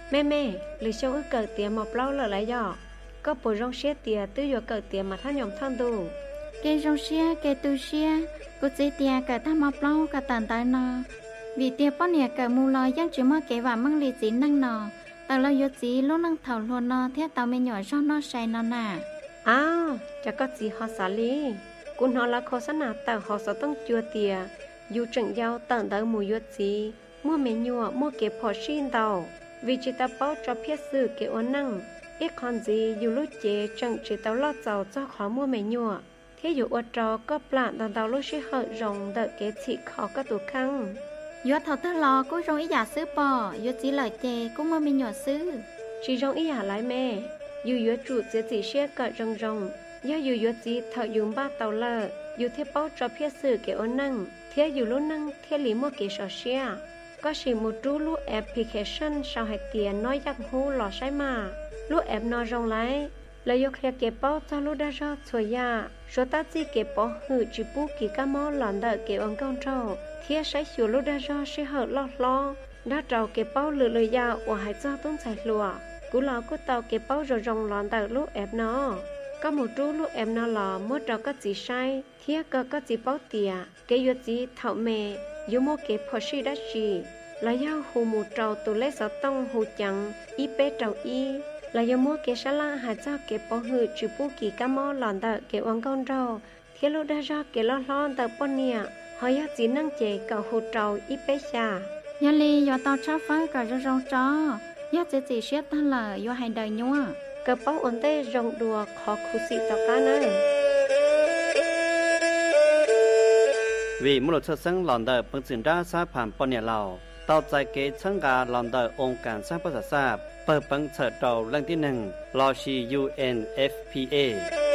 mẹ lì xông ư cờ tiệm một lâu lỡ lại dọ có bộ rong xe tiệm tư dọ cờ tiệm mà thằng nhóm thằng tù cái rong xe cái tu xe cô chỉ tiệm cả tham một lâu cả tàn tay nọ vì tiệm bao nhiêu cả mù lòi giang chỉ mà kể và mang lì chỉ năng nọ tao lo yo chỉ lúc năng thầu luôn nọ thế tao mới nhỏ cho nó say nọ nà chả có gì họ xả lý cũng họ là khó sẵn nào tao họ sẽต้องchua tiệm dù trận giao tận tới mùi yo chỉ mua mẹ nhua mua kẹp họ xin tàu vì chỉ ta bảo cho phía sư kẹp ôn năng ít còn gì dù lúc chế chẳng chỉ tao lo giàu cho khó mua mẹ nhua thế dù ở trò có plan tao tao lúc sẽ hở rồng đợi cái chị khó có tủ khăn yo thầu tư lo cũng rong ý giả sứ bò yo chỉ lời chè cũng mua mình nhỏ sứ chỉ rong ý giả lại mẹ dù yo chủ sẽ chỉ xe cỡ rong do dù yo chỉ thợ dùng ba tàu lờ dù thế bảo cho phía sư kẹp ôn năng thế dù lúc năng thế lý mua kẹp sò xe có chỉ một chú lúc application sau hai tiền nói giặc hú lò sai mà lúc app nói rong lại lấy yo kẹp kẹp bao cho lúc đã cho xuôi ya số ta chỉ kẹp bao hử chỉ bu kỳ cá mò lòn đợi kẹp ông con trâu thế sai chiều lúc đã cho sẽ hở lo đã trâu kẹp bao lừa ya của hai cho tốn chạy lùa cú lò cú tàu kẹp bao rồi rong lòn đợi lúc app nó có một chú lúc em nó lò mua trâu có gì sai thế có gì bao tiền cái yo gì thạo mẹ yo mua kẹp phở xí đã gì là do hồ một trâu tụ lấy sáu tông hồ chẳng y bé trâu y là do mua kẹp salad la hạt cho kẹp bao hư chữ bu kỳ cá mò lòn đợi kẹp ông con trâu thế lúc đã ra kẹp lon đợi bọn nè họ do chỉ năng chế cậu hồ trâu y bé xà nhà li yo tao chắp phá cả cho rong chó yo chỉ xét thân là yo hay đời nhua cậu bao ổn tê rong đùa khó khu sĩ tao cá nữa vì một số sáng lòn đợi bằng chứng ra xa phàm bọn nhà lào tàu chạy kế chẳng gà lòn đợi ông cản sang bất giả xa bờ bằng sở trầu lần tí nâng lo xì UNFPA